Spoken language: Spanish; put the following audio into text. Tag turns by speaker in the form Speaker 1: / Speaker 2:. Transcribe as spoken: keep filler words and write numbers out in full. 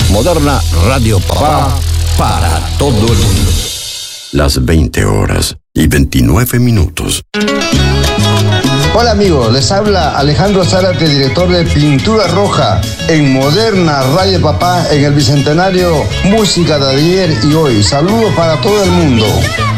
Speaker 1: Moderna Radio Papá para todo el mundo.
Speaker 2: Las veinte horas y veintinueve minutos.
Speaker 3: Hola amigos, les habla Alejandro Zárate, director de Pintura Roja en Moderna Radio Papá en el Bicentenario Música de ayer y hoy. Saludos para todo el mundo.